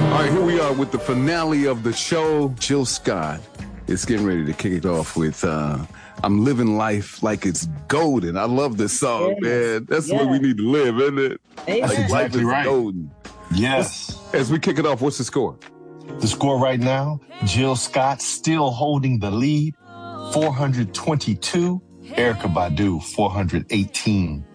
All right, here we are with the finale of the show. Jill Scott is getting ready to kick it off with I'm Living Life Like It's Golden. I love this song, man. That's the way we need to live, isn't it? That's exactly right. Golden. Yes. As we kick it off, what's the score? The score right now, Jill Scott still holding the lead, 422. Erykah Badu, 418.